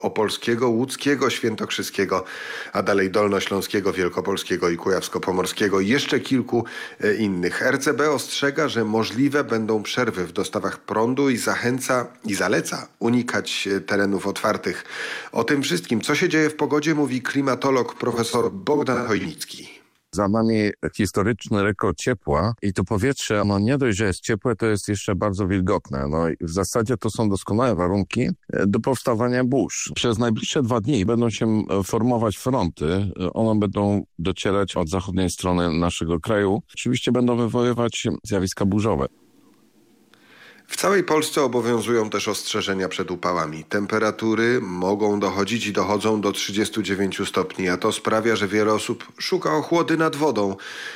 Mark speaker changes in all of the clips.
Speaker 1: opolskiego, łódzkiego, świętokrzyskiego, a dalej dolnośląskiego, wielkopolskiego i kujawsko-pomorskiego i jeszcze kilku innych. RCB ostrzega, że możliwe będą przerwy w dostawach prądu i zachęca i zaleca unikać terenów otwartych. O tym wszystkim, co się dzieje w pogodzie, mówi klimatolog profesor Bogdan Chojnicki.
Speaker 2: Za nami historyczny rekord ciepła i to powietrze, nie dość, że jest ciepłe, to jest jeszcze bardzo wilgotne. I w zasadzie to są doskonałe warunki do powstawania burz. Przez najbliższe 2 dni będą się formować fronty. One będą docierać od zachodniej strony naszego kraju. Oczywiście będą wywoływać zjawiska burzowe.
Speaker 1: W całej Polsce obowiązują też ostrzeżenia przed upałami. Temperatury mogą dochodzić i dochodzą do 39 stopni, a to sprawia, że wiele osób szuka ochłody nad wodą.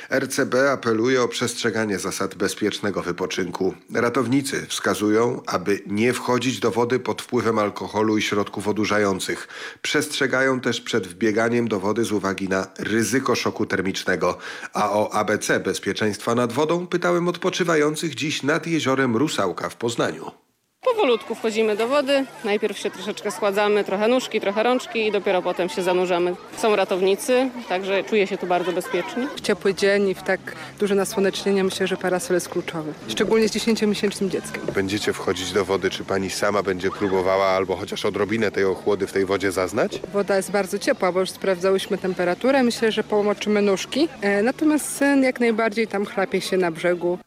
Speaker 1: RCB apeluje o przestrzeganie zasad bezpiecznego wypoczynku. Ratownicy wskazują, aby nie wchodzić do wody pod wpływem alkoholu i środków odurzających. Przestrzegają też przed wbieganiem do wody z uwagi na ryzyko szoku termicznego. A o ABC bezpieczeństwa nad wodą pytałem odpoczywających dziś nad jeziorem Rusałka w Poznaniu.
Speaker 3: Powolutku wchodzimy do wody, najpierw się troszeczkę schładzamy, trochę nóżki, trochę rączki i dopiero potem się zanurzamy. Są ratownicy, także czuję się tu bardzo bezpiecznie.
Speaker 4: W ciepły dzień i w tak duże nasłonecznienie myślę, że parasol jest kluczowy, szczególnie z 10-miesięcznym dzieckiem.
Speaker 1: Będziecie wchodzić do wody, czy pani sama będzie próbowała albo chociaż odrobinę tej ochłody w tej wodzie zaznać?
Speaker 4: Woda jest bardzo ciepła, bo już sprawdzałyśmy temperaturę, myślę, że pomoczymy nóżki, natomiast syn jak najbardziej tam chlapie się na brzegu.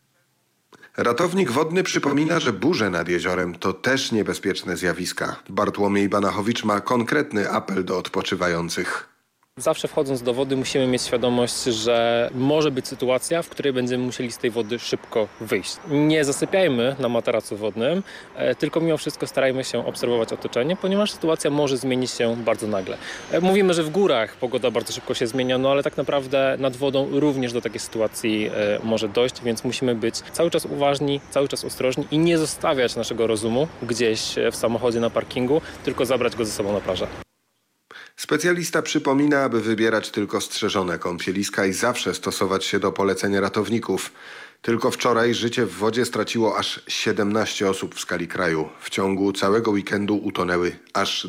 Speaker 1: Ratownik wodny przypomina, że burze nad jeziorem to też niebezpieczne zjawiska. Bartłomiej Banachowicz ma konkretny apel do odpoczywających.
Speaker 5: Zawsze wchodząc do wody musimy mieć świadomość, że może być sytuacja, w której będziemy musieli z tej wody szybko wyjść. Nie zasypiajmy na materacu wodnym, tylko mimo wszystko starajmy się obserwować otoczenie, ponieważ sytuacja może zmienić się bardzo nagle. Mówimy, że w górach pogoda bardzo szybko się zmienia, ale tak naprawdę nad wodą również do takiej sytuacji może dojść, więc musimy być cały czas uważni, cały czas ostrożni i nie zostawiać naszego rozumu gdzieś w samochodzie na parkingu, tylko zabrać go ze sobą na plażę.
Speaker 1: Specjalista przypomina, aby wybierać tylko strzeżone kąpieliska i zawsze stosować się do poleceń ratowników. Tylko wczoraj życie w wodzie straciło aż 17 osób w skali kraju. W ciągu całego weekendu utonęły aż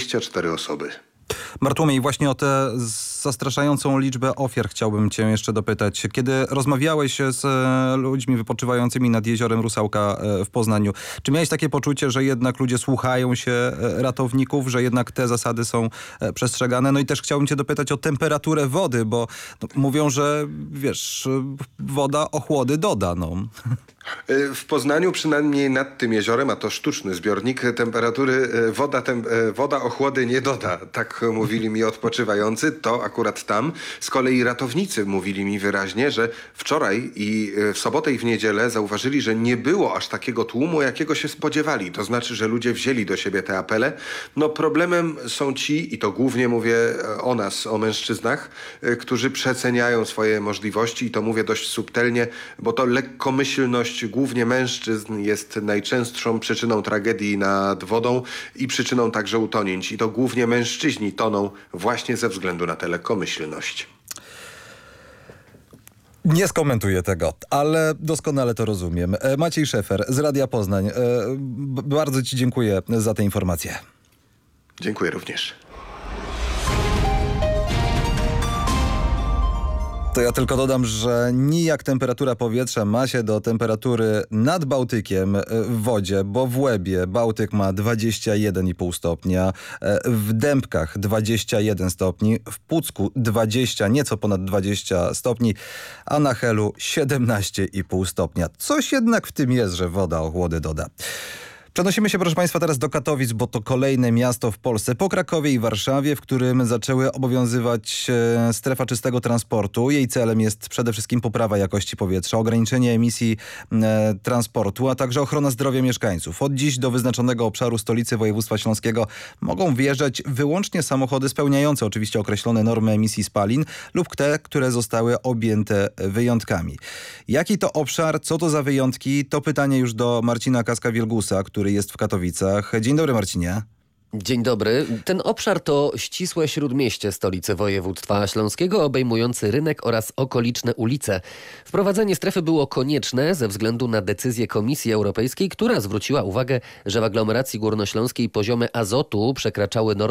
Speaker 1: 24 osoby.
Speaker 6: Bartłomiej, właśnie o tę zastraszającą liczbę ofiar chciałbym cię jeszcze dopytać. Kiedy rozmawiałeś z ludźmi wypoczywającymi nad jeziorem Rusałka w Poznaniu, czy miałeś takie poczucie, że jednak ludzie słuchają się ratowników, że jednak te zasady są przestrzegane? I też chciałbym cię dopytać o temperaturę wody, bo mówią, że woda ochłody doda.
Speaker 1: W Poznaniu, przynajmniej nad tym jeziorem, a to sztuczny zbiornik, temperatury woda ochłody nie doda. Tak mówili mi odpoczywający, to akurat tam. Z kolei ratownicy mówili mi wyraźnie, że wczoraj i w sobotę i w niedzielę zauważyli, że nie było aż takiego tłumu, jakiego się spodziewali. To znaczy, że ludzie wzięli do siebie te apele. Problemem są ci, i to głównie mówię o nas, o mężczyznach, którzy przeceniają swoje możliwości i to mówię dość subtelnie, bo to lekkomyślność głównie mężczyzn jest najczęstszą przyczyną tragedii nad wodą i przyczyną także utonięć. I to głównie mężczyźni toną właśnie ze względu na tę lekkomyślność.
Speaker 6: Nie skomentuję tego, ale doskonale to rozumiem. Maciej Szefer z Radia Poznań. Bardzo ci dziękuję za te informacje.
Speaker 1: Dziękuję również.
Speaker 6: To ja tylko dodam, że nijak temperatura powietrza ma się do temperatury nad Bałtykiem w wodzie, bo w Łebie Bałtyk ma 21,5 stopnia, w Dębkach 21 stopni, w Pucku 20, nieco ponad 20 stopni, a na Helu 17,5 stopnia. Coś jednak w tym jest, że woda ochłody doda. Przenosimy się, proszę Państwa, teraz do Katowic, bo to kolejne miasto w Polsce po Krakowie i Warszawie, w którym zaczęły obowiązywać strefa czystego transportu. Jej celem jest przede wszystkim poprawa jakości powietrza, ograniczenie emisji transportu, a także ochrona zdrowia mieszkańców. Od dziś do wyznaczonego obszaru stolicy województwa śląskiego mogą wjeżdżać wyłącznie samochody spełniające oczywiście określone normy emisji spalin lub te, które zostały objęte wyjątkami. Jaki to obszar, co to za wyjątki? To pytanie już do Marcina Kaska-Wielgusa, który jest w Katowicach. Dzień dobry, Marcinie.
Speaker 7: Dzień dobry. Ten obszar to ścisłe śródmieście stolicy województwa śląskiego, obejmujący rynek oraz okoliczne ulice. Wprowadzenie strefy było konieczne ze względu na decyzję Komisji Europejskiej, która zwróciła uwagę, że w aglomeracji górnośląskiej poziomy azotu przekraczały normy